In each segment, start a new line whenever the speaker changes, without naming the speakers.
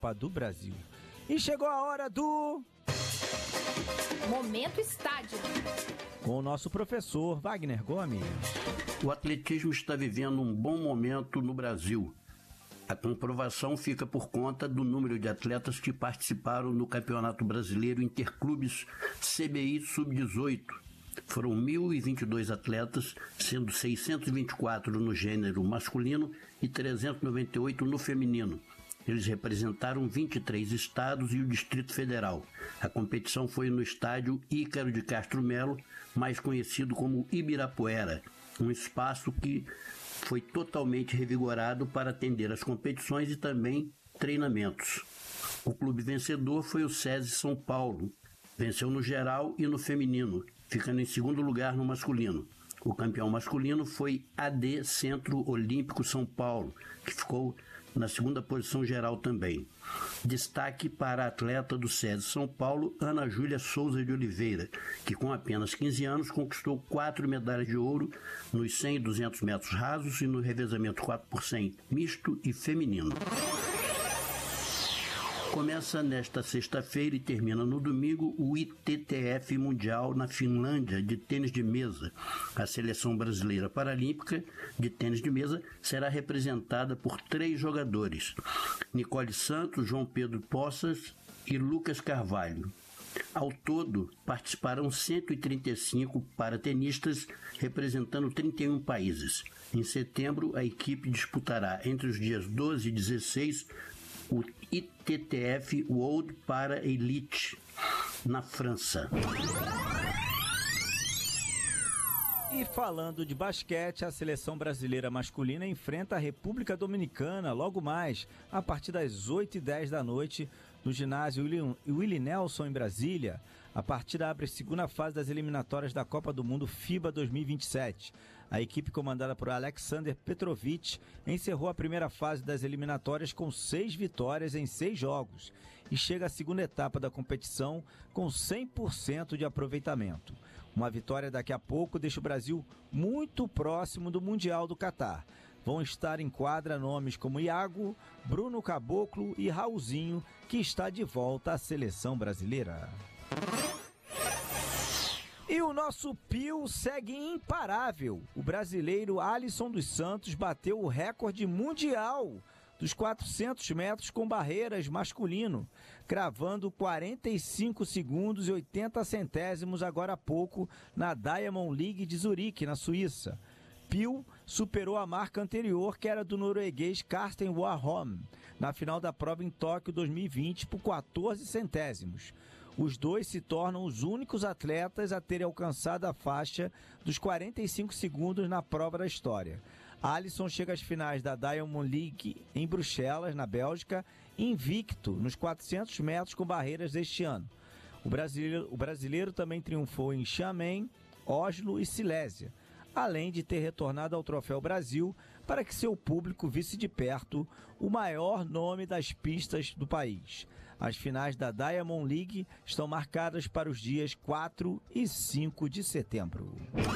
Copa do Brasil. E chegou a hora do...
Momento Estádio.
Com o nosso professor Wagner Gomes.
O atletismo está vivendo um bom momento no Brasil. A comprovação fica por conta do número de atletas que participaram no Campeonato Brasileiro Interclubes CBI Sub-18. Foram 1.022 atletas, sendo 624 no gênero masculino e 398 no feminino. Eles representaram 23 estados e o Distrito Federal. A competição foi no estádio Ícaro de Castro Melo, mais conhecido como Ibirapuera, um espaço que foi totalmente revigorado para atender as competições e também treinamentos. O clube vencedor foi o SESI São Paulo. Venceu no geral e no feminino, ficando em segundo lugar no masculino. O campeão masculino foi AD Centro Olímpico São Paulo, que ficou na segunda posição geral também. Destaque para a atleta do SESI São Paulo, Ana Júlia Souza de Oliveira, que com apenas 15 anos conquistou 4 medalhas de ouro nos 100 e 200 metros rasos e no revezamento 4x100 misto e feminino. Começa nesta sexta-feira e termina no domingo o ITTF Mundial na Finlândia de tênis de mesa. A seleção brasileira paralímpica de tênis de mesa será representada por 3 jogadores: Nicole Santos, João Pedro Poças e Lucas Carvalho. Ao todo, participarão 135 paratenistas representando 31 países. Em setembro, a equipe disputará entre os dias 12 e 16 o ITTF World Para Elite na França.
E falando de basquete, a seleção brasileira masculina enfrenta a República Dominicana logo mais, a partir das 8h10 da noite, no ginásio Willie Nelson, em Brasília. A partida abre a segunda fase das eliminatórias da Copa do Mundo FIBA 2027. A equipe comandada por Alexander Petrovic encerrou a primeira fase das eliminatórias com 6 vitórias em 6 jogos e chega à segunda etapa da competição com 100% de aproveitamento. Uma vitória daqui a pouco deixa o Brasil muito próximo do Mundial do Catar. Vão estar em quadra nomes como Iago, Bruno Caboclo e Raulzinho, que está de volta à seleção brasileira. E o nosso Pio segue imparável. O brasileiro Alisson dos Santos bateu o recorde mundial dos 400 metros com barreiras masculino, cravando 45 segundos e 80 centésimos agora há pouco na Diamond League de Zurique, na Suíça. Pio superou a marca anterior, que era do norueguês Karsten Warholm, na final da prova em Tóquio 2020 por 14 centésimos. Os dois se tornam os únicos atletas a terem alcançado a faixa dos 45 segundos na prova da história. Alisson chega às finais da Diamond League em Bruxelas, na Bélgica, invicto nos 400 metros com barreiras deste ano. O brasileiro também triunfou em Xiamen, Oslo e Silésia, além de ter retornado ao Troféu Brasil para que seu público visse de perto o maior nome das pistas do país. As finais da Diamond League estão marcadas para os dias 4 e 5 de setembro.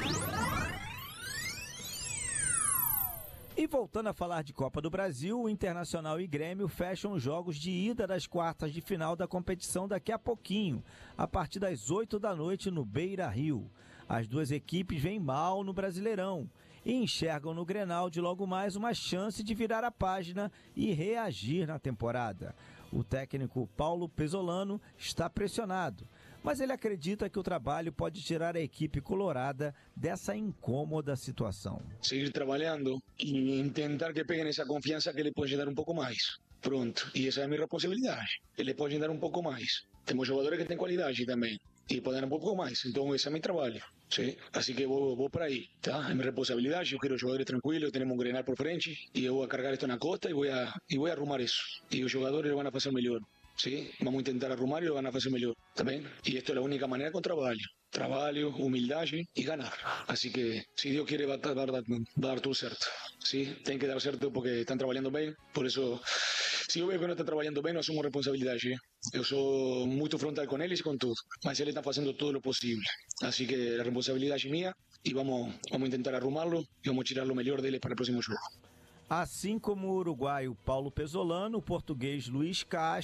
E voltando a falar de Copa do Brasil, o Internacional e Grêmio fecham os jogos de ida das quartas de final da competição daqui a pouquinho, a partir das 8 da noite no Beira-Rio. As duas equipes vêm mal no Brasileirão e enxergam no Grenal de logo mais uma chance de virar a página e reagir na temporada. O técnico Paulo Pesolano está pressionado, mas ele acredita que o trabalho pode tirar a equipe colorada dessa incômoda situação.
Seguir trabalhando e tentar que peguem essa confiança que ele pode dar um pouco mais. Pronto, e essa é a minha responsabilidade. Ele pode dar um pouco mais. Temos jogadores que têm qualidade também e podem dar um pouco mais, então esse é meu trabalho. Sí, así que vou para ahí, tá? Es mi responsabilidad, yo quiero jugadores tranquilos, tenemos un Grenal por frente y yo voy a cargar esto en la costa y voy a arrumar eso. Y los jugadores lo van a hacer mejor, ¿sí? Vamos a intentar arrumar y lo van a hacer mejor, ¿también? Y esto es la única manera con trabajo, humildad y ganar. Así que si Dios quiere va a dar todo certo, ¿sí? Tienen que dar certo porque están trabajando bien, por eso si yo veo que no están trabajando bien, no asumo responsabilidad, ¿sí? Yo soy muy frontal con ellos y con todo, mas ellos están haciendo todo lo posible. Así que la responsabilidad es mía y vamos a intentar arrumarlo y vamos a tirar lo mejor de ellos para el próximo jogo.
Assim como o uruguaio Paulo Pesolano, o português Luiz Castro